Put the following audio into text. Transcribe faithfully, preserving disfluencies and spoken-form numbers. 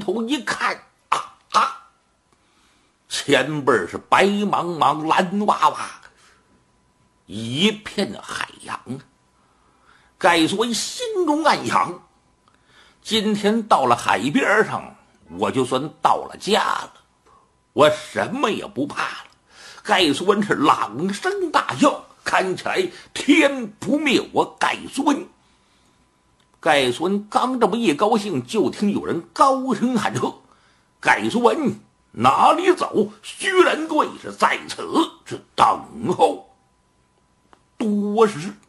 头一看，啊啊！前边是白茫茫蓝哇哇，一片海洋。盖索恩心中暗想，今天到了海边上，我就算到了家了，我什么也不怕了。盖索恩是朗声大笑，看起来天不灭我盖索恩。盖索恩刚这么一高兴，就听有人高声喊喝：盖索恩哪里走？薛仁贵是在此是等候多时。